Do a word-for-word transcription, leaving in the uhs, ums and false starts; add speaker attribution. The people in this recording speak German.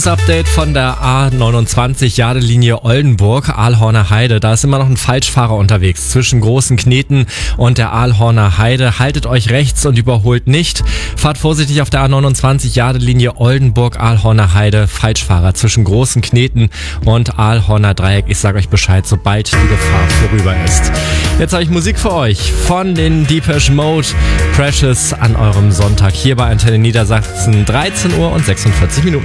Speaker 1: Das Update von der A neunundzwanzig Jadelinie Oldenburg, Ahlhorner Heide. Da ist immer noch ein Falschfahrer unterwegs zwischen Großen Kneten und der Ahlhorner Heide. Haltet euch rechts und überholt nicht. Fahrt vorsichtig auf der A neunundzwanzig Jadelinie Oldenburg, Ahlhorner Heide. Falschfahrer zwischen Großen Kneten und Ahlhorner Dreieck. Ich sage euch Bescheid, sobald die Gefahr vorüber ist. Jetzt habe ich Musik für euch von den Depeche Mode. Precious an eurem Sonntag hier bei Antenne Niedersachsen, dreizehn Uhr und sechsundvierzig Minuten.